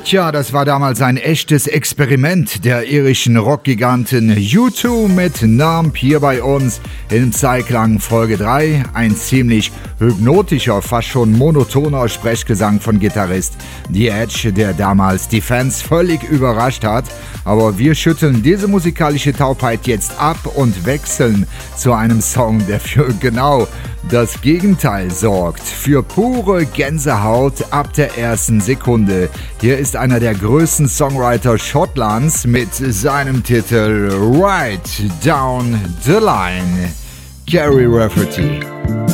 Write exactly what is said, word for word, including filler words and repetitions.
Tja, das war damals ein echtes Experiment der irischen Rockgiganten U zwei mit Numb hier bei uns in Zeitlang Folge drei. Ein ziemlich hypnotischer, fast schon monotoner Sprechgesang von Gitarrist The Edge, der damals die Fans völlig überrascht hat. Aber wir schütteln diese musikalische Taubheit jetzt ab und wechseln zu einem Song, der für genau das Gegenteil sorgt. Für pure Gänsehaut ab der ersten Sekunde. Hier ist einer der größten Songwriter Schottlands mit seinem Titel Right Down the Line. Gary Rafferty.